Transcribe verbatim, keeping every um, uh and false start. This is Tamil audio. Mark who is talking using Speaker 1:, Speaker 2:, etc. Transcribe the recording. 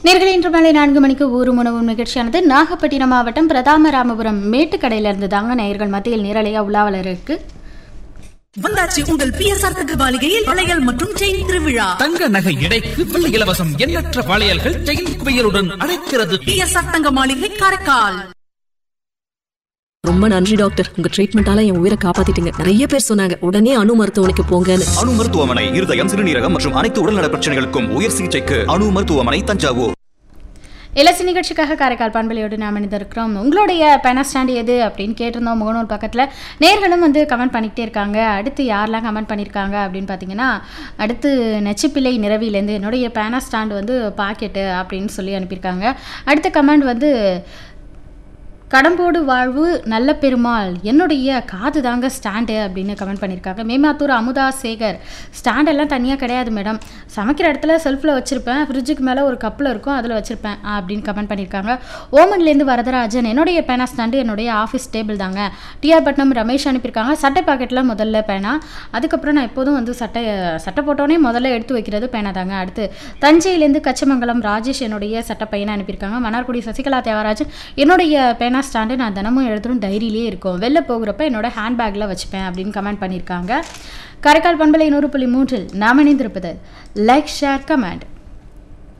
Speaker 1: நேயர்களே, இன்று மாலை நான்கு மணிக்கு ஊரு உணவு நிகழ்ச்சியானது நாகப்பட்டினம் மாவட்டம் பிரதாமராமபுரம் மேட்டுக்கடையிலிருந்து தாங்க நேயர்கள் மத்தியில் நேரலையா உலாவலருக்கு
Speaker 2: வந்தாச்சு உங்கள் பிஎஸ்ஆர் தங்கபாலிகையில் வளையல் மற்றும் செயின் திருவிழா.
Speaker 3: தங்க நகை எடைக்கு வெள்ளி இலவசம். எண்ணற்ற வளையல்கள் செயின் குவியலுடன் அழைக்கிறது.
Speaker 2: பிஎஸ்ஆர் தங்க மாளிகை காரைக்கால்.
Speaker 4: ரொம்ப நன்றி டாக்டர், உங்க ட்ரீட்மெண்டால என் உயிரை காப்பாத்திட்டீங்க. நிறைய பேர் சொன்னாங்க உடனே அணு மருத்துவமனைக்கு போங்கன்னு.
Speaker 5: அணு மருத்துவமனை இருதயம், சிறுநீரகம் மற்றும் அனைத்து உடல்நல பிரச்சனைகளுக்கும் உயர் சிகிச்சைக்கு அணு மருத்துவமனை, தஞ்சாவூர்.
Speaker 1: எல்எஸ்சி நிகழ்ச்சிக்காக காரைக்கால் பண்பலையோடு நாம் இணைந்திருக்கிறோம். உங்களுடைய பேனா ஸ்டாண்ட் எது அப்படின்னு கேட்டிருந்தோம் முகநூல் பக்கத்தில். நேர்களும் வந்து கமெண்ட் பண்ணிக்கிட்டே இருக்காங்க. அடுத்து யாரெல்லாம் கமெண்ட் பண்ணியிருக்காங்க அப்படின்னு பார்த்தீங்கன்னா, அடுத்து நச்சுப்பிள்ளை நிறவிலேருந்து என்னுடைய பேனா ஸ்டாண்ட் வந்து பாக்கெட்டு அப்படின்னு சொல்லி அனுப்பியிருக்காங்க. அடுத்த கமெண்ட் வந்து கடம்போடு வாழ்வு நல்ல பெருமாள் என்னுடைய காது தாங்க ஸ்டாண்டு அப்படின்னு கமெண்ட் பண்ணியிருக்காங்க. மேமாத்தூர் அமுதா சேகர், ஸ்டாண்டெல்லாம் தனியாக கிடையாது மேடம், சமைக்கிற இடத்துல செல்ஃபில் வச்சுருப்பேன், ஃப்ரிட்ஜுக்கு மேலே ஒரு கப்பில் இருக்கும் அதில் வச்சுருப்பேன் அப்படின்னு கமெண்ட் பண்ணியிருக்காங்க. ஓமன்லேருந்து வரதராஜன், என்னுடைய பேனா ஸ்டாண்டு என்னுடைய ஆஃபீஸ் டேபிள் தாங்க. டிஆர் பட்னம் ரமேஷ் அனுப்பியிருக்காங்க. சட்டை பாக்கெட்டில் முதல்ல பேனா, அதுக்கப்புறம் நான் எப்போதும் வந்து சட்டை சட்டை போட்டோன்னே முதல்ல எடுத்து வைக்கிறது பேனா தாங்க. அடுத்து தஞ்சையிலேருந்து கச்சமங்கலம் ராஜேஷ் என்னுடைய சட்டை பையனை அனுப்பியிருக்காங்க. மன்னார்குடி சசிகலா தேவராஜன், என்னுடைய பேனா ஸ்டாண்டு நான் தினமும் எழுதுறோம் டைரியிலே இருக்கும், வெளில போகிறப்ப என்னோட ஹேண்ட்பேக்கில் வச்சுப்பேன் அப்படின்னு கமெண்ட் பண்ணியிருக்காங்க. காரைக்கால் பண்பலை நூறு புள்ளி மூன்றில் நாம் இணைந்திருப்பது லைக் ஷேர் கமெண்ட்.